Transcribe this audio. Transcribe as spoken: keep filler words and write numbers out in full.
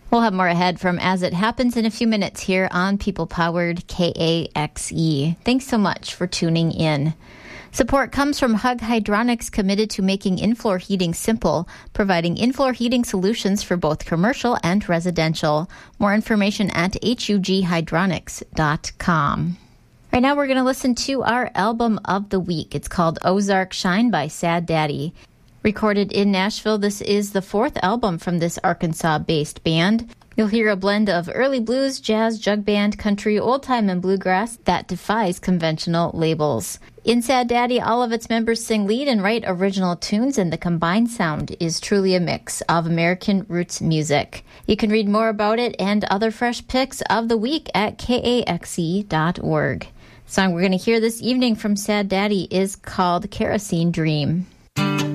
We'll have more ahead from As It Happens in a few minutes here on People-Powered K A X E. Thanks so much for tuning in. Support comes from Hug Hydronics, committed to making in-floor heating simple, providing in-floor heating solutions for both commercial and residential. More information at hug hydronics dot com. Right now we're going to listen to our album of the week. It's called Ozark Shine by Sad Daddy. Recorded in Nashville, this is the fourth album from this Arkansas-based band. You'll hear a blend of early blues, jazz, jug band, country, old-time, and bluegrass that defies conventional labels. In Sad Daddy, all of its members sing lead and write original tunes, and the combined sound is truly a mix of American roots music. You can read more about it and other fresh picks of the week at K A X E dot org. The song we're going to hear this evening from Sad Daddy is called Kerosene Dream.